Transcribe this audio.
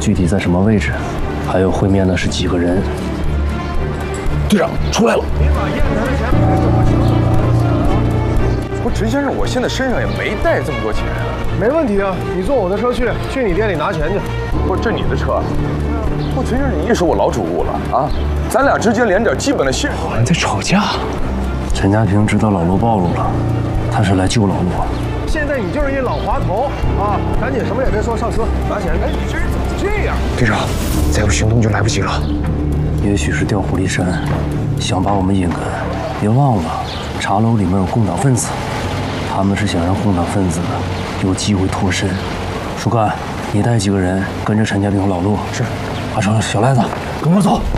具体在什么位置，还有会面的是几个人。 队长出来了。 您把烟台的钱给怎么行？ 不是陈先生，我现在身上也没带这么多钱啊。 没问题啊，你坐我的车去你店里拿钱去。 不是，这你的车？不，陈先生，你也是我老主顾了啊，咱俩之间连点基本的信任都没有。 你在吵架？陈家平知道老陆暴露了，他是来救老陆。 现在你就是一老滑头啊！赶紧什么也别说，上车拿钱。哎，你这人怎么这样？ 队长，再不行动就来不及了。 也许是调虎离山，想把我们引开。别忘了，茶楼里面有共党分子，他们是想让共党分子有机会脱身。树干，你带几个人跟着陈家平和老陆。是。阿成，小赖子，跟我走。